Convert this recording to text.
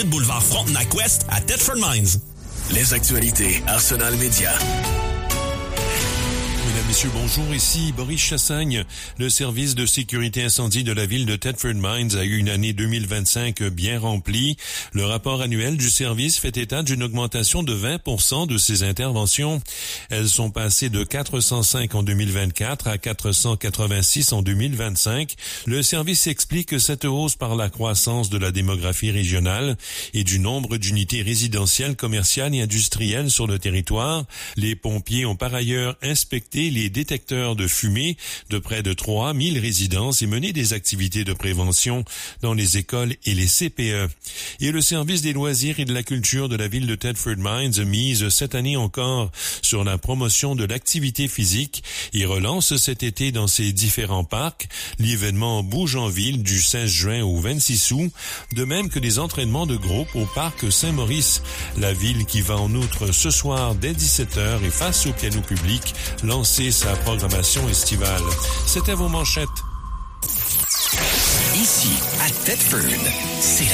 Boulevard Frontenac-Ouest à Thetford Mines. Les actualités Arsenal Média. Mesdames, Messieurs, bonjour. Ici Boris Chassagne. Le service de sécurité incendie de la ville de Thetford Mines a eu une année 2025 bien remplie. Le rapport annuel du service fait état d'une augmentation de 20% de ses interventions. Elles sont passées de 405 en 2024 à 486 en 2025. Le service explique cette hausse par la croissance de la démographie régionale et du nombre d'unités résidentielles, commerciales et industrielles sur le territoire. Les pompiers ont par ailleurs inspecté les détecteurs de fumée de près de 3000 résidences et mené des activités de prévention dans les écoles et les CPE. Et le service des loisirs et de la culture de la ville de Thetford Mines mise cette année encore sur la promotion de l'activité physique et relance cet été dans ses différents parcs l'événement Bouge en ville du 16 juin au 26 août, de même que les entraînements de groupe au parc Saint-Maurice. La ville qui va en outre ce soir dès 17h et face au piano public lancer sa programmation estivale. C'était vos manchettes. Ici, à Thetford, c'est